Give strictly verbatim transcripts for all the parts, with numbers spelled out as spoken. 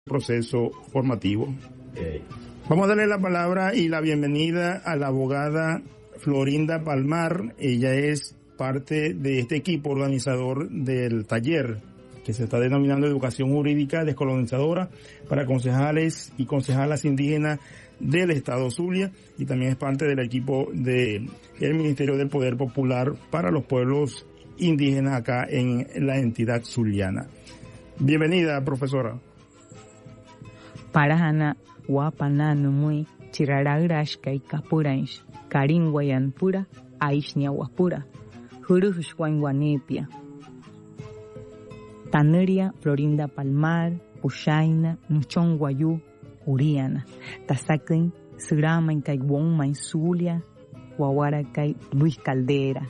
proceso formativo. Okay. Vamos a darle la palabra y la bienvenida a la abogada Florinda Palmar. Ella es parte de este equipo organizador del taller que se está denominando Educación Jurídica Descolonizadora para concejales y concejalas indígenas del Estado Zulia, y también es parte del equipo del Ministerio del Poder Popular para los pueblos indígenas acá en la entidad zuliana. Bienvenida, profesora. Parahana wapananumui chiraragrashka y kapuransh karingwayanpura aishniawapura huruhushwanguanepia Taneria Florinda Palmar Pushaina Nuchongwayu Uriana Tasakin Sirama en Kaiwonma en Zulia Guaguaracay Luis Caldera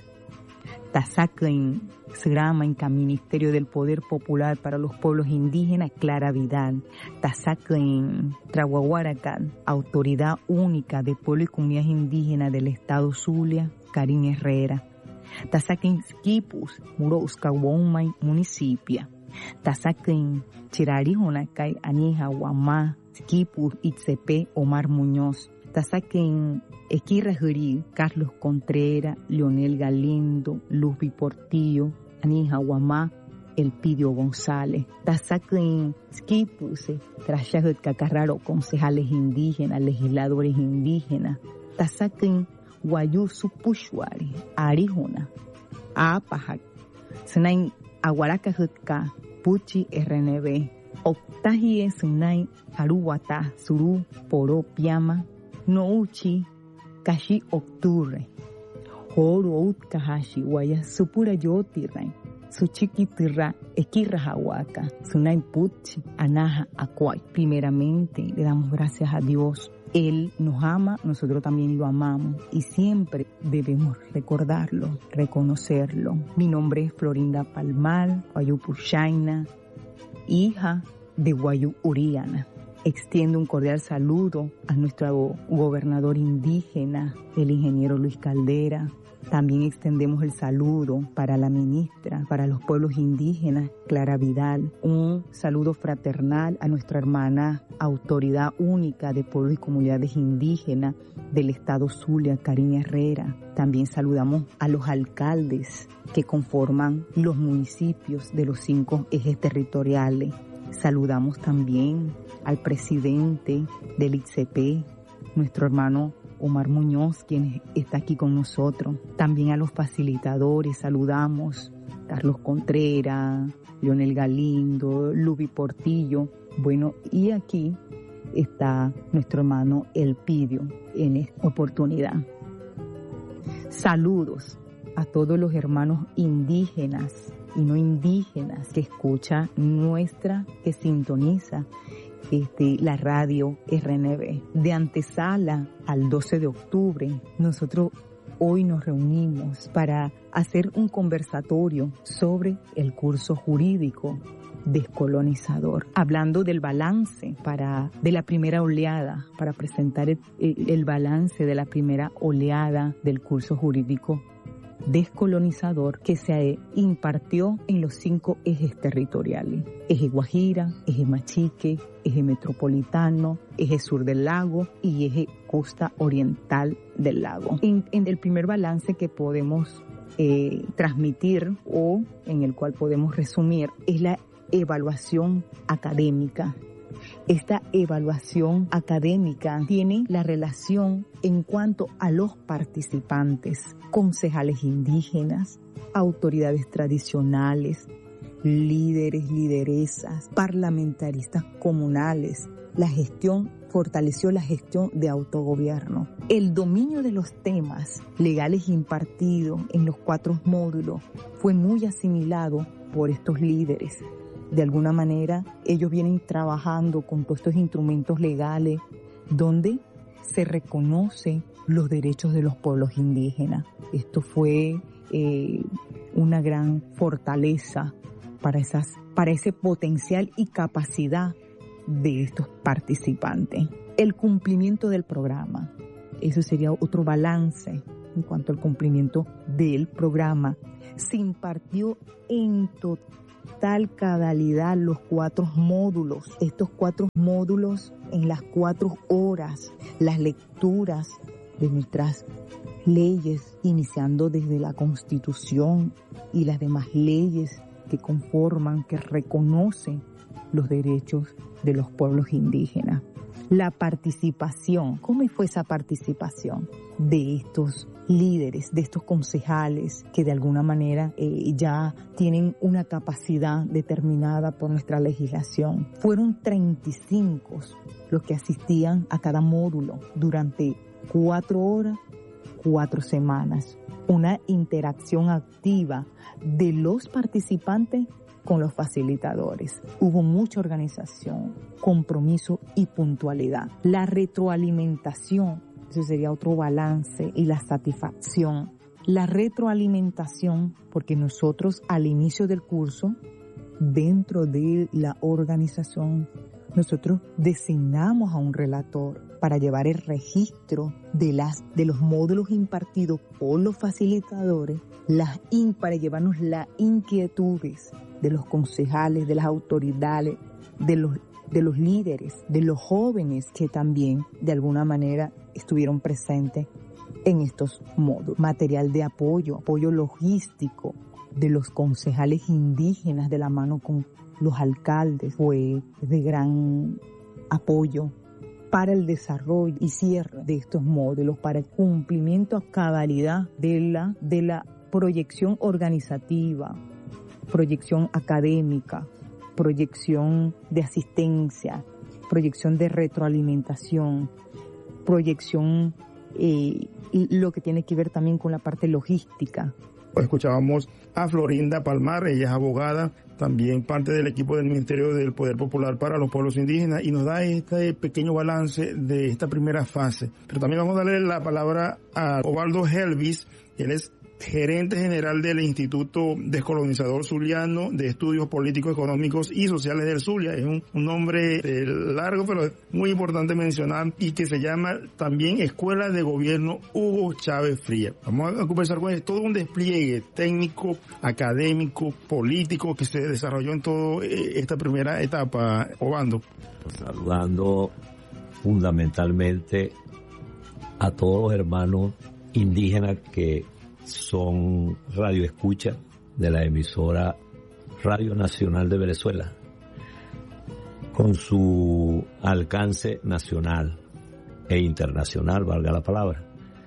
Tasakin Sirama en Ministerio del Poder Popular para los Pueblos Indígenas Clara Vidal Tasakin Traguaguaracan Autoridad Única de Pueblos y Comunidades Indígenas del Estado Zulia Karin Herrera Tasakin Skipus Muroskawonmay Municipia Tasakin Chirarijonacay Anija Guamá Skipus Itzepe Omar Muñoz Tasakin Equirrajuri Carlos Contreras Leonel Galindo Luzbi Portillo Anija Guamá Elpidio González Tasakin Skipus Trashajut Cacarraro concejales indígenas legisladores indígenas Tasakin Guayú Supushwari, Arijona, Apajak, Senay Aguaraca Jutka, Puchi R N B, Octajie Senay Aruwata, Suru, Poro Piama, Nouchi, Kashi Octurre, Horo Utkahashi, Guaya Supura Yotirray, Suchiquitirra, Equirrajahuaca, Sunay Puchi, Anaja Acuay. Primeramente le damos gracias a Dios. Él nos ama, nosotros también lo amamos y siempre debemos recordarlo, reconocerlo. Mi nombre es Florinda Palmar, Guayú Pushaina, hija de Guayú Uriana. Extiendo un cordial saludo a nuestro gobernador indígena, el ingeniero Luis Caldera. También extendemos el saludo para la ministra, para los pueblos indígenas, Clara Vidal. Un saludo fraternal a nuestra hermana Autoridad Única de Pueblos y Comunidades Indígenas del Estado Zulia, Karin Herrera. También saludamos a los alcaldes que conforman los municipios de los cinco ejes territoriales. Saludamos también al presidente del I C P, nuestro hermano Omar Muñoz, quien está aquí con nosotros. También a los facilitadores saludamos, Carlos Contreras, Leonel Galindo, Lubi Portillo. Bueno, y aquí está nuestro hermano Elpidio en esta oportunidad. Saludos a todos los hermanos indígenas y no indígenas que escucha nuestra, que sintoniza Este, la radio R N B. De antesala al doce de octubre, nosotros hoy nos reunimos para hacer un conversatorio sobre el curso jurídico descolonizador, hablando del balance para, de la primera oleada, para presentar el, el balance de la primera oleada del curso jurídico descolonizador que se impartió en los cinco ejes territoriales: eje Guajira, eje Machique, eje metropolitano, eje sur del lago y eje costa oriental del lago. En, en el primer balance que podemos eh, transmitir o en el cual podemos resumir es la evaluación académica. Esta evaluación académica tiene la relación en cuanto a los participantes, concejales indígenas, autoridades tradicionales, líderes, lideresas, parlamentaristas comunales. La gestión fortaleció la gestión de autogobierno. El dominio de los temas legales impartidos en los cuatro módulos fue muy asimilado por estos líderes. De alguna manera, ellos vienen trabajando con todos estos instrumentos legales donde se reconocen los derechos de los pueblos indígenas. Esto fue eh, una gran fortaleza para, esas, para ese potencial y capacidad de estos participantes. El cumplimiento del programa, eso sería otro balance en cuanto al cumplimiento del programa. Se impartió en total tal cabalidad los cuatro módulos. Estos cuatro módulos en las cuatro horas, las lecturas de nuestras leyes, iniciando desde la Constitución y las demás leyes que conforman, que reconocen los derechos de los pueblos indígenas. La participación, ¿cómo fue esa participación de estos líderes, de estos concejales que de alguna manera eh, ya tienen una capacidad determinada por nuestra legislación? Fueron treinta y cinco los que asistían a cada módulo durante cuatro horas, cuatro semanas. Una interacción activa de los participantes con los facilitadores. Hubo mucha organización, compromiso y puntualidad. La retroalimentación, eso sería otro balance, y la satisfacción. La retroalimentación, porque nosotros al inicio del curso, dentro de la organización, nosotros designamos a un relator para llevar el registro de las de los módulos impartidos por los facilitadores, las in, para llevarnos las inquietudes de los concejales, de las autoridades, de los de los líderes, de los jóvenes que también de alguna manera estuvieron presentes en estos módulos. Material de apoyo, apoyo logístico de los concejales indígenas de la mano con los alcaldes fue de gran apoyo para el desarrollo y cierre de estos módulos, para el cumplimiento a cabalidad de la, de la proyección organizativa, proyección académica, proyección de asistencia, proyección de retroalimentación, proyección eh, y lo que tiene que ver también con la parte logística. Escuchábamos a Florinda Palmar, ella es abogada, también parte del equipo del Ministerio del Poder Popular para los Pueblos Indígenas, y nos da este pequeño balance de esta primera fase. Pero también vamos a darle la palabra a Ovaldo Helvis, él es gerente general del Instituto Descolonizador Zuliano de Estudios Políticos, Económicos y Sociales del Zulia. Es un, un nombre eh, largo, pero es muy importante mencionar, y que se llama también Escuela de Gobierno Hugo Chávez Frías. Vamos a conversar con él, todo un despliegue técnico, académico, político que se desarrolló en toda eh, esta primera etapa. Obando. Saludando fundamentalmente a todos los hermanos indígenas que son radioescucha de la emisora Radio Nacional de Venezuela, con su alcance nacional e internacional, valga la palabra.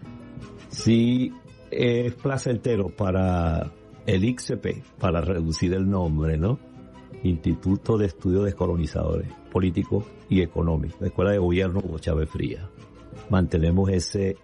Sí, es placentero para el I C S P, para reducir el nombre, ¿no? Instituto de Estudios Descolonizadores Políticos y Económicos, la Escuela de Gobierno Hugo Chávez Frías. Mantenemos ese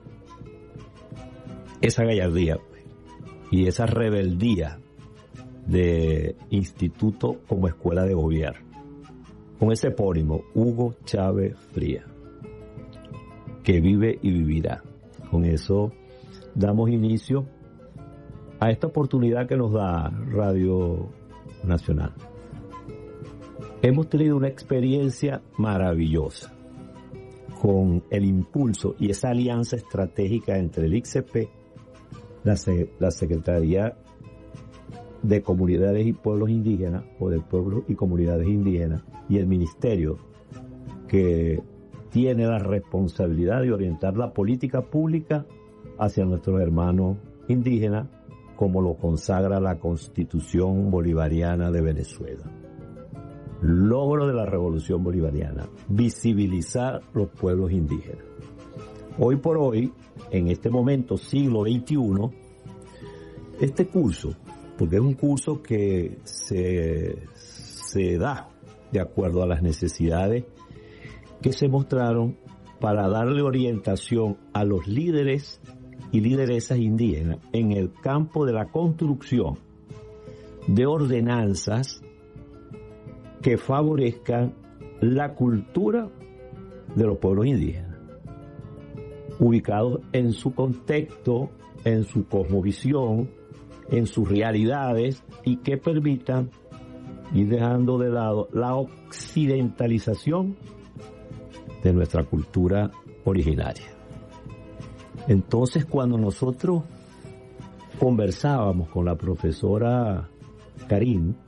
esa gallardía y esa rebeldía de instituto como escuela de gobierno, con ese epónimo, Hugo Chávez Frías, que vive y vivirá. Con eso damos inicio a esta oportunidad que nos da Radio Nacional. Hemos tenido una experiencia maravillosa con el impulso y esa alianza estratégica entre el I C S P, La, la Secretaría de Comunidades y Pueblos Indígenas, o de Pueblos y Comunidades Indígenas, y el Ministerio, que tiene la responsabilidad de orientar la política pública hacia nuestros hermanos indígenas, como lo consagra la Constitución Bolivariana de Venezuela. Logro de la Revolución Bolivariana: visibilizar los pueblos indígenas. Hoy por hoy, en este momento, siglo veintiuno, este curso, porque es un curso que se, se da de acuerdo a las necesidades que se mostraron para darle orientación a los líderes y lideresas indígenas en el campo de la construcción de ordenanzas que favorezcan la cultura de los pueblos indígenas, ubicados en su contexto, en su cosmovisión, en sus realidades, y que permitan ir dejando de lado la occidentalización de nuestra cultura originaria. Entonces, cuando nosotros conversábamos con la profesora Karim,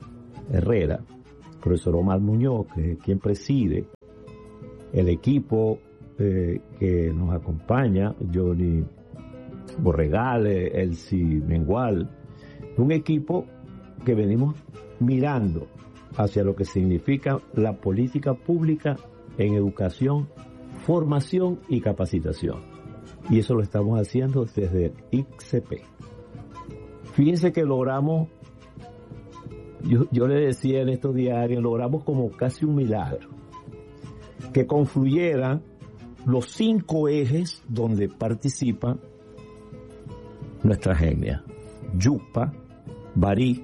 Herrera, el profesor Omar Muñoz, que es quien preside, el equipo eh, que nos acompaña, Johnny Borregales, Elsie Mengual, un equipo que venimos mirando hacia lo que significa la política pública en educación, formación y capacitación. Y eso lo estamos haciendo desde el I C P. Fíjense que logramos, yo, yo le decía en estos diarios, logramos como casi un milagro, que confluyeran los cinco ejes donde participan nuestras etnias: Yucpa, Barí,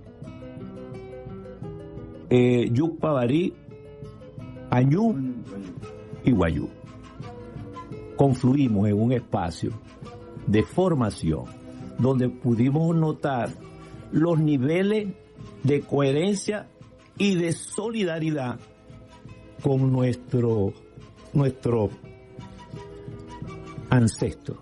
eh, Yucpa, Barí, Añú y Guayú. Confluimos en un espacio de formación donde pudimos notar los niveles de coherencia y de solidaridad con nuestro nuestro ancestro.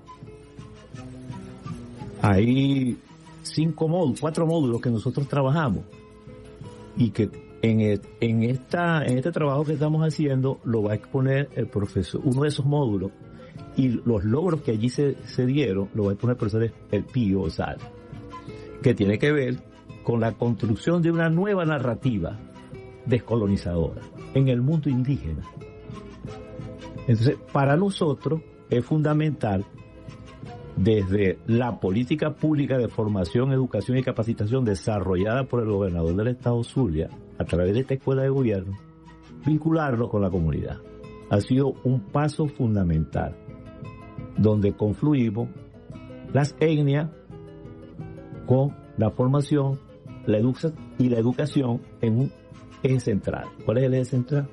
Hay cinco módulos, cuatro módulos que nosotros trabajamos y que en, el, en esta en este trabajo que estamos haciendo lo va a exponer el profesor, uno de esos módulos, y los logros que allí se, se dieron lo va a exponer el profesor El Pío González, que tiene que ver con la construcción de una nueva narrativa descolonizadora en el mundo indígena. Entonces, para nosotros es fundamental, desde la política pública de formación, educación y capacitación desarrollada por el gobernador del estado Zulia a través de esta escuela de gobierno, vincularlo con la comunidad. Ha sido un paso fundamental, donde confluimos las etnias con la formación, la educación y la educación en un eje central. ¿Cuál es el eje central?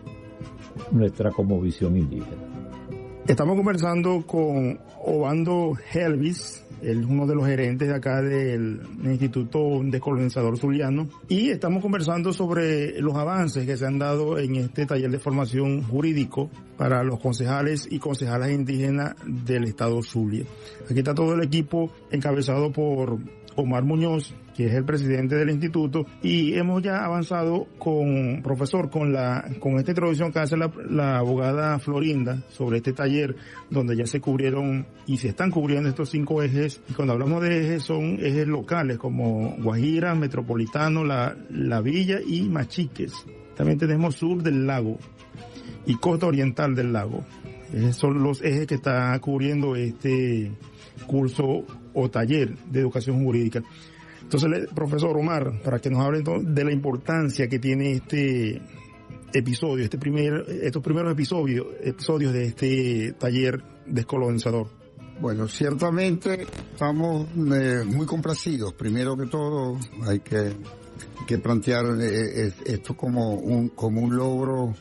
Nuestra cosmovisión indígena. Estamos conversando con Obando Helvis, él es uno de los gerentes de acá del Instituto Descolonizador Zuliano, y estamos conversando sobre los avances que se han dado en este taller de formación jurídico para los concejales y concejalas indígenas del estado Zulia. Aquí está todo el equipo encabezado por Omar Muñoz, que es el presidente del instituto, y hemos ya avanzado con, profesor, con la con esta introducción que hace la, la abogada Florinda sobre este taller, donde ya se cubrieron y se están cubriendo estos cinco ejes, y cuando hablamos de ejes son ejes locales como Guajira, Metropolitano, la, la Villa y Machiques. También tenemos sur del lago y costa oriental del lago. Esos son los ejes que está cubriendo este curso o taller de educación jurídica. Entonces, profesor Omar, para que nos hable de la importancia que tiene este episodio, este primer, estos primeros episodios, episodios de este taller descolonizador. Bueno, ciertamente estamos eh, muy complacidos. Primero que todo, hay que, que plantear eh, esto como un, como un logro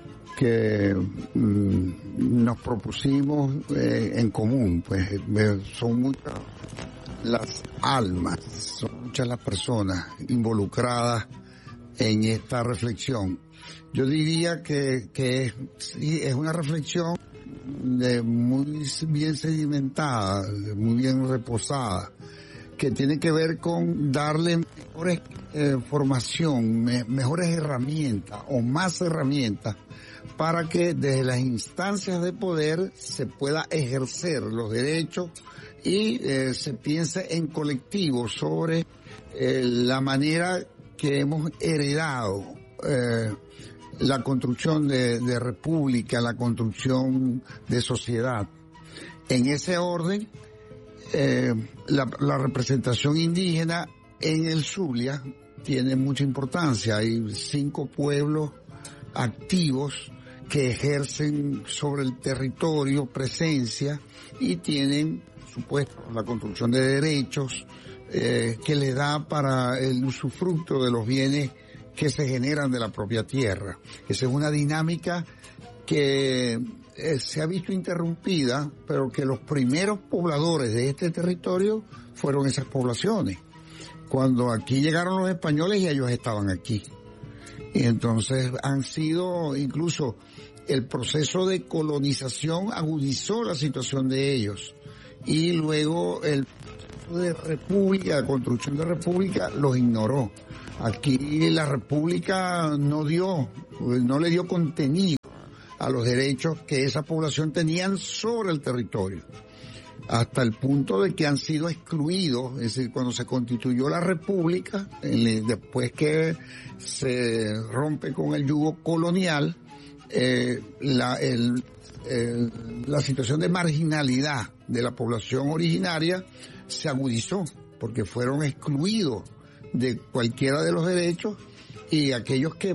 que mm, nos propusimos eh, en común. Pues eh, son muchas las almas, son muchas las personas involucradas en esta reflexión. Yo diría que, que sí, es una reflexión de muy bien sedimentada, muy bien reposada, que tiene que ver con darle mejores eh, formación, me, mejores herramientas o más herramientas para que desde las instancias de poder se pueda ejercer los derechos y eh, se piense en colectivo sobre eh, la manera que hemos heredado eh, la construcción de, de república, la construcción de sociedad. En ese orden, eh, la, la representación indígena en el Zulia tiene mucha importancia. Hay cinco pueblos activos que ejercen sobre el territorio presencia y tienen, supuesto, la construcción de derechos eh, que le da para el usufructo de los bienes que se generan de la propia tierra. Esa es una dinámica que eh, se ha visto interrumpida, pero que los primeros pobladores de este territorio fueron esas poblaciones. Cuando aquí llegaron los españoles y ellos estaban aquí. Y entonces han sido, incluso el proceso de colonización agudizó la situación de ellos. Y luego el derechos de república, de construcción de república, los ignoró. Aquí la república no dio, no le dio contenido a los derechos que esa población tenían sobre el territorio, hasta el punto de que han sido excluidos. Es decir, cuando se constituyó la república, después que se rompe con el yugo colonial, eh, la, el, el, la situación de marginalidad de la población originaria se agudizó, porque fueron excluidos de cualquiera de los derechos, y aquellos que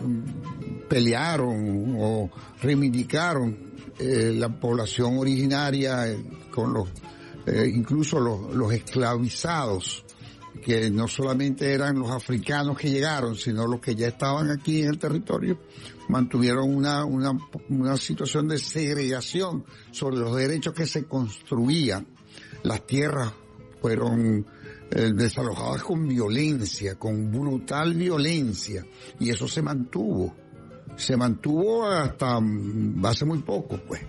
pelearon o reivindicaron eh, la población originaria eh, con los eh, incluso los, los esclavizados, que no solamente eran los africanos que llegaron, sino los que ya estaban aquí en el territorio, mantuvieron una, una, una situación de segregación sobre los derechos que se construían. Las tierras fueron eh, desalojadas con violencia, con brutal violencia, y eso se mantuvo. Se mantuvo hasta hace muy poco, pues.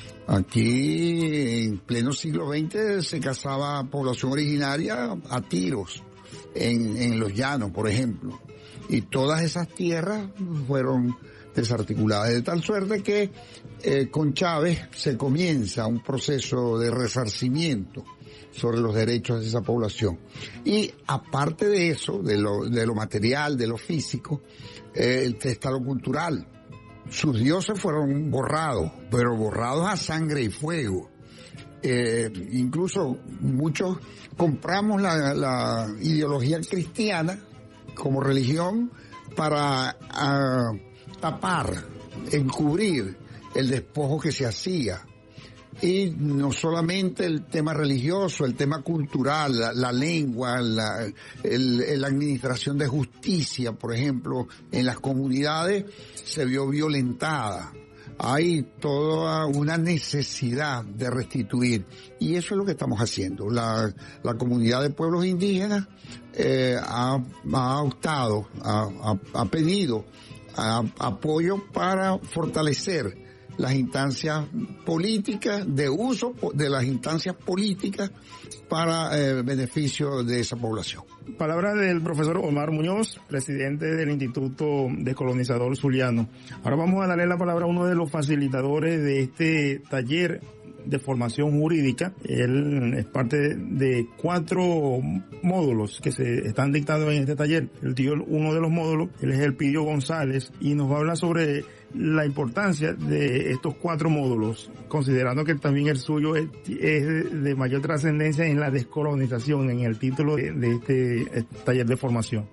Aquí, en pleno siglo veinte, se cazaba población originaria a tiros en, en los llanos, por ejemplo. Y todas esas tierras fueron desarticuladas, de tal suerte que eh, con Chávez se comienza un proceso de resarcimiento sobre los derechos de esa población. Y aparte de eso, de lo, de lo material, de lo físico, eh, está lo cultural. Sus dioses fueron borrados, pero borrados a sangre y fuego. Eh, incluso muchos compramos la, la ideología cristiana como religión para a, tapar, encubrir el despojo que se hacía. Y no solamente el tema religioso, el tema cultural, la, la lengua, la, el, la administración de justicia, por ejemplo, en las comunidades se vio violentada. Hay toda una necesidad de restituir, y eso es lo que estamos haciendo. La, la comunidad de pueblos indígenas eh, ha, ha optado, ha, ha, ha pedido a, apoyo para fortalecer las instancias políticas, de uso de las instancias políticas para el eh, beneficio de esa población. Palabras del profesor Omar Muñoz, presidente del Instituto Descolonizador Zuliano. Ahora vamos a darle la palabra a uno de los facilitadores de este taller de formación jurídica. Él es parte de cuatro módulos que se están dictando en este taller. El tío, uno de los módulos, él es Elpidio González, y nos va a hablar sobre la importancia de estos cuatro módulos, considerando que también el suyo es, es de mayor trascendencia en la descolonización, en el título de, de este, este taller de formación.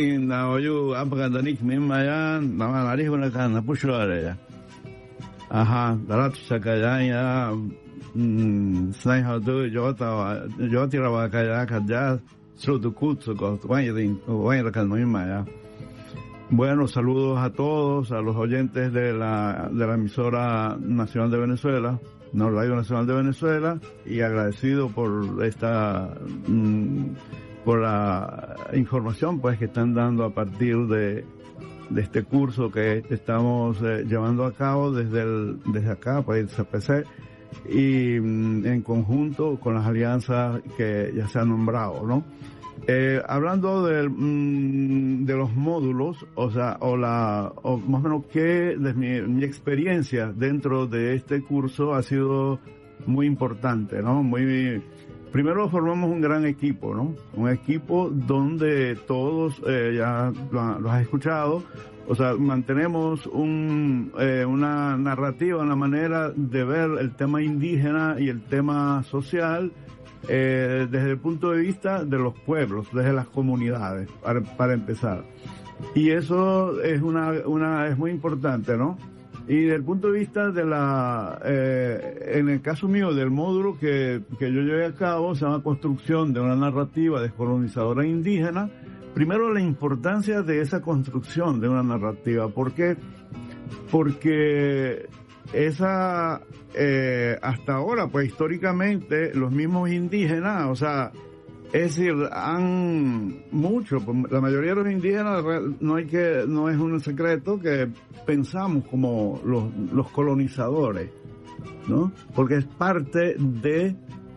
Ajá, darat sakayanya snai hadu jota joti rawakaya kadya sudukutsu ko wayrin wayrakan maya. Bueno, saludos a todos, a los oyentes de la de la emisora nacional de Venezuela, no Radio Nacional de Venezuela, y agradecido por esta por la información pues que están dando a partir de de este curso que estamos eh, llevando a cabo desde el, desde acá, país C P C, y mm, en conjunto con las alianzas que ya se han nombrado, ¿no? Eh, hablando del, mm, de los módulos, o sea, o la, o más o menos que de mi, mi experiencia dentro de este curso ha sido muy importante, ¿no? Muy, primero formamos un gran equipo, ¿no? Un equipo donde todos, eh, ya lo, lo has escuchado, o sea, mantenemos un, eh, una narrativa, una manera de ver el tema indígena y el tema social eh, desde el punto de vista de los pueblos, desde las comunidades, para, para empezar. Y eso es una, una, es muy importante, ¿no? Y desde el punto de vista de la, eh, en el caso mío del módulo que, que yo llevé a cabo, se llama Construcción de una narrativa descolonizadora indígena. Primero, la importancia de esa construcción de una narrativa. ¿Por qué? Porque esa, eh, hasta ahora, pues históricamente, los mismos indígenas, o sea, es decir, han mucho, la mayoría de los indígenas no hay que, no es un secreto que pensamos como los, los colonizadores, ¿no? Porque es parte de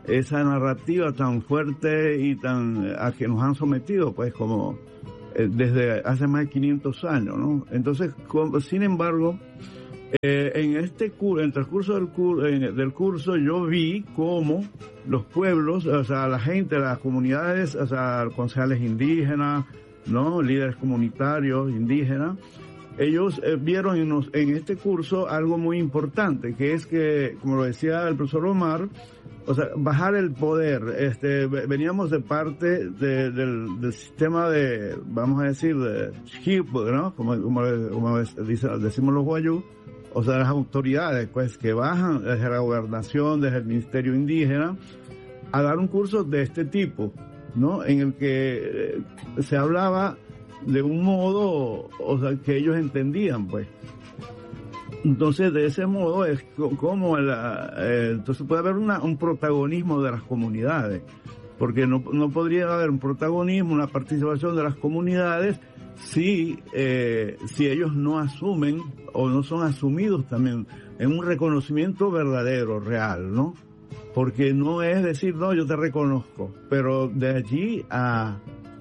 esa narrativa tan fuerte y tan a que nos han sometido, pues, como eh, desde hace más de quinientos años, ¿no? Entonces, con, sin embargo, eh, en este curso, en el transcurso del, cur, en, del curso, yo vi cómo los pueblos, o sea, la gente, las comunidades, o sea, concejales indígenas, ¿no? Líderes comunitarios indígenas, ellos eh, vieron en, nos, en este curso algo muy importante, que es que, como lo decía el profesor Omar, o sea, bajar el poder. Este, veníamos de parte de, del, del sistema de, vamos a decir, de Xipo, ¿no? Como, como, como dice, decimos los guayú, o sea, las autoridades, pues, que bajan desde la gobernación, desde el Ministerio Indígena, a dar un curso de este tipo, ¿no? En el que eh, se hablaba de un modo, o sea, que ellos entendían, pues. Entonces, de ese modo es como la, eh, entonces puede haber una, un protagonismo de las comunidades, porque no, no podría haber un protagonismo, una participación de las comunidades si, eh, si ellos no asumen o no son asumidos también en un reconocimiento verdadero, real, ¿no? Porque no es decir, no, yo te reconozco, pero de allí a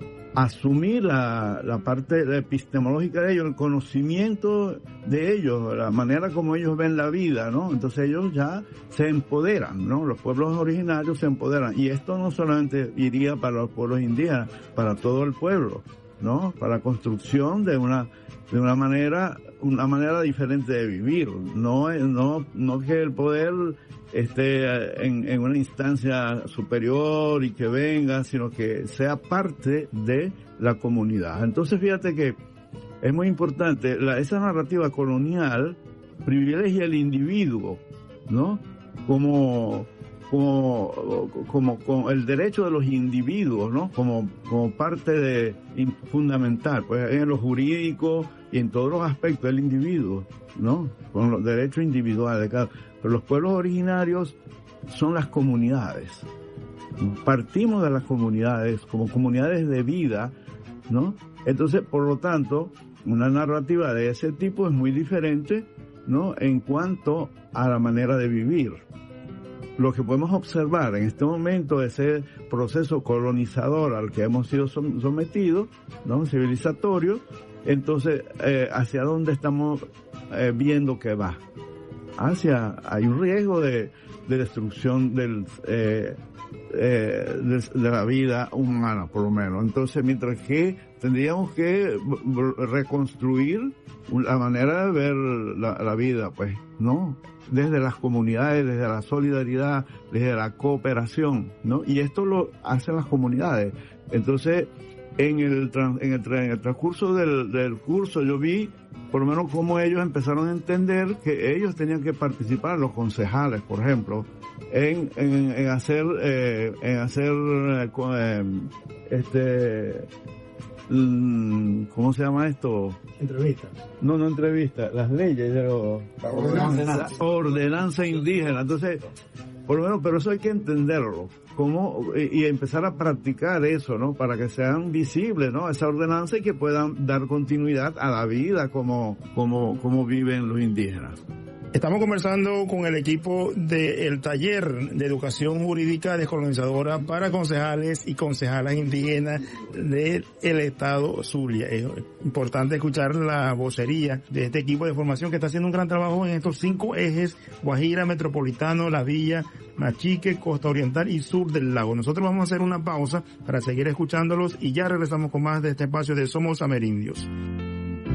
asumir la, la parte epistemológica de ellos, el conocimiento de ellos, la manera como ellos ven la vida, ¿no? Entonces ellos ya se empoderan, ¿no? Los pueblos originarios se empoderan. Y esto no solamente iría para los pueblos indígenas, para todo el pueblo, ¿no? Para la construcción de una, de una manera, una manera diferente de vivir. No, no, no que el poder esté en, en una instancia superior y que venga, sino que sea parte de la comunidad. Entonces fíjate que es muy importante, la, esa narrativa colonial privilegia al individuo, ¿no? Como, como, como, como el derecho de los individuos, ¿no? Como, como parte de, fundamental, pues en lo jurídico y en todos los aspectos del individuo, ¿no? Con los derechos individuales de cada. Pero los pueblos originarios son las comunidades. Partimos de las comunidades como comunidades de vida, ¿no? Entonces, por lo tanto, una narrativa de ese tipo es muy diferente, ¿no? En cuanto a la manera de vivir. Lo que podemos observar en este momento, ese proceso colonizador al que hemos sido sometidos, ¿no? Civilizatorio, entonces, eh, ¿hacia dónde estamos eh, viendo que va? Hacia, hay un riesgo de, de destrucción del, eh, eh, de, de la vida humana, por lo menos. Entonces, mientras que tendríamos que reconstruir la manera de ver la, la vida, pues, ¿no? Desde las comunidades, desde la solidaridad, desde la cooperación, ¿no? Y esto lo hacen las comunidades. Entonces, en el, en el, en el transcurso del, del curso yo vi por lo menos cómo ellos empezaron a entender que ellos tenían que participar, los concejales, por ejemplo, en, en, en hacer, eh, en hacer, eh, este, ¿cómo se llama esto? Entrevistas. No, no entrevistas, las leyes de los... La ordenanza. La ordenanza indígena. Entonces, por lo menos, pero eso hay que entenderlo. Cómo, y, y empezar a practicar eso, ¿no? Para que sean visibles, ¿no? Esa ordenanza y que puedan dar continuidad a la vida como, como, como viven los indígenas. Estamos conversando con el equipo del taller de educación jurídica descolonizadora para concejales y concejalas indígenas del estado Zulia. Es importante escuchar la vocería de este equipo de formación que está haciendo un gran trabajo en estos cinco ejes: Guajira, Metropolitano, La Villa, Machique, Costa Oriental y Sur del Lago. Nosotros vamos a hacer una pausa para seguir escuchándolos y ya regresamos con más de este espacio de Somos Amerindios.